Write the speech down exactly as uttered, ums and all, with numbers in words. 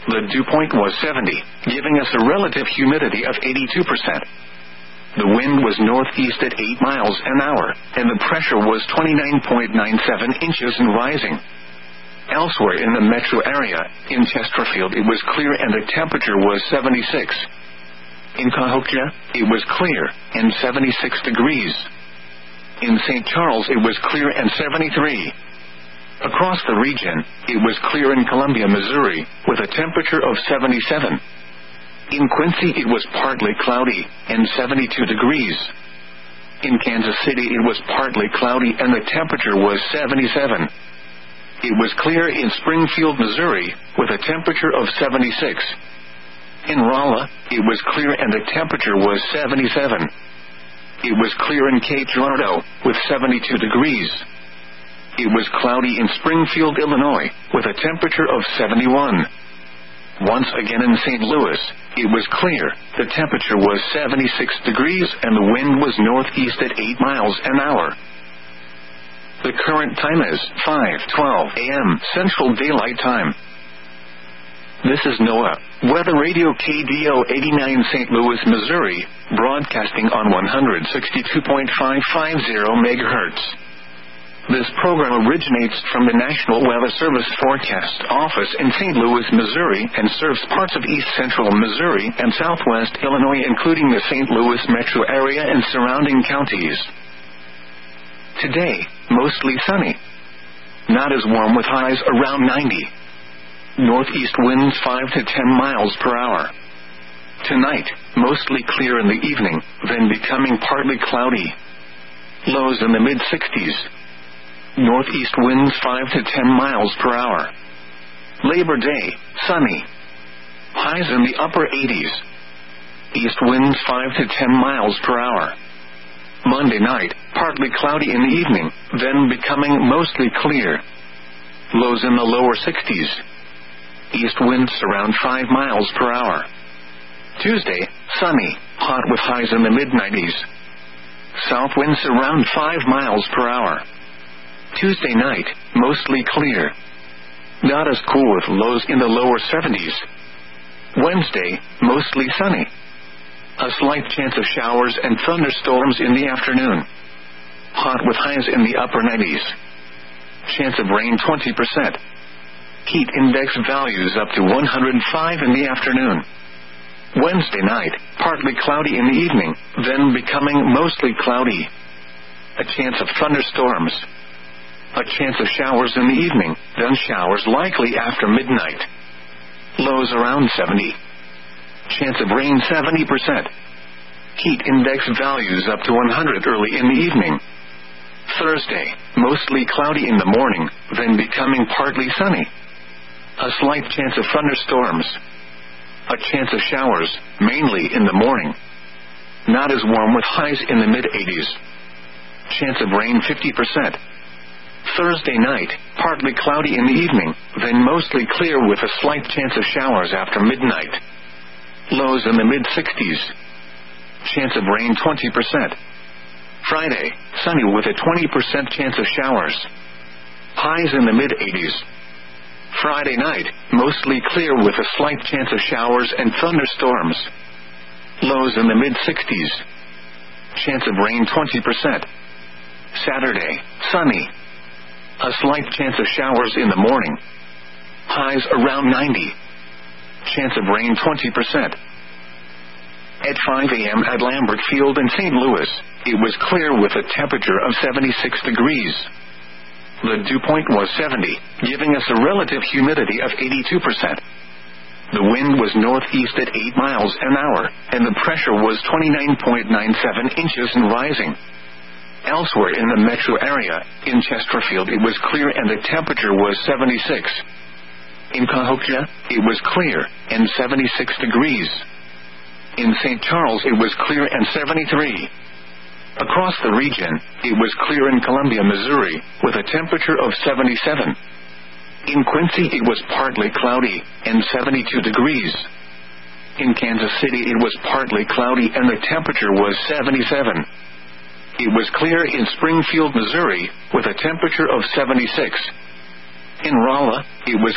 The dew point was seventy, giving us a relative humidity of eighty-two percent. The wind was northeast at eight miles an hour, and the pressure was twenty-nine point nine seven inches and rising. Elsewhere in the metro area, in Chesterfield it was clear and the temperature was seventy-six. In Cahokia, it was clear, and seventy-six degrees. In Saint Charles it was clear and seventy-three. Across the region, it was clear in Columbia, Missouri, with a temperature of seventy-seven. In Quincy it was partly cloudy, and seventy-two degrees. In Kansas City it was partly cloudy and the temperature was seventy-seven. It was clear in Springfield, Missouri, with a temperature of seventy-six. In Rolla, it was clear and the temperature was seventy-seven. It was clear in Cape Girardeau, with seventy-two degrees. It was cloudy in Springfield, Illinois, with a temperature of seventy-one. Once again in Saint Louis, it was clear, the temperature was seventy-six degrees and the wind was northeast at eight miles an hour. The current time is five twelve a m Central Daylight Time. This is NOAA, Weather Radio K D O eighty-nine Saint Louis, Missouri, broadcasting on one sixty-two point five five zero megahertz. This program originates from the National Weather Service Forecast Office in Saint Louis, Missouri, and serves parts of east central Missouri and southwest Illinois, including the Saint Louis metro area and surrounding counties. Today, mostly sunny. Not as warm with highs around ninety. Northeast winds five to ten miles per hour. Tonight, mostly clear in the evening, then becoming partly cloudy. Lows in the mid-sixties. Northeast winds five to ten miles per hour. Labor Day, sunny. Highs in the upper eighties. East winds five to ten miles per hour. Monday night, partly cloudy in the evening, then becoming mostly clear. Lows in the lower sixties. East winds around five miles per hour. Tuesday, sunny, hot with highs in the mid-nineties. South winds around five miles per hour. Tuesday night, mostly clear. Not as cool with lows in the lower seventies. Wednesday, mostly sunny. A slight chance of showers and thunderstorms in the afternoon. Hot with highs in the upper nineties. Chance of rain twenty percent. Heat index values up to one hundred five in the afternoon. Wednesday night, partly cloudy in the evening, then becoming mostly cloudy. A chance of thunderstorms. A chance of showers in the evening, then showers likely after midnight. Lows around seventy. Chance of rain seventy percent. Heat index values up to one hundred early in the evening. Thursday, mostly cloudy in the morning, then becoming partly sunny. A slight chance of thunderstorms. A chance of showers, mainly in the morning. Not as warm with highs in the mid-eighties. Chance of rain fifty percent. Thursday night, partly cloudy in the evening, then mostly clear with a slight chance of showers after midnight. Lows in the mid-sixties. Chance of rain twenty percent. Friday, sunny with a twenty percent chance of showers. Highs in the mid-eighties. Friday night, mostly clear with a slight chance of showers and thunderstorms. Lows in the mid-sixties. Chance of rain twenty percent. Saturday, sunny. A slight chance of showers in the morning. Highs around ninety. Chance of rain twenty percent. At five a m at Lambert Field in Saint Louis, it was clear with a temperature of seventy-six degrees. The dew point was seventy, giving us a relative humidity of eighty-two percent. The wind was northeast at eight miles an hour, and the pressure was twenty-nine point nine seven inches and rising. Elsewhere in the metro area, in Chesterfield it was clear and the temperature was seventy-six. In Cahokia, it was clear, and seventy-six degrees. In Saint Charles it was clear and seventy-three. Across the region, it was clear in Columbia, Missouri, with a temperature of seventy-seven. In Quincy it was partly cloudy, and seventy-two degrees. In Kansas City it was partly cloudy and the temperature was seventy-seven. It was clear in Springfield, Missouri, with a temperature of seventy-six. In Rolla, it was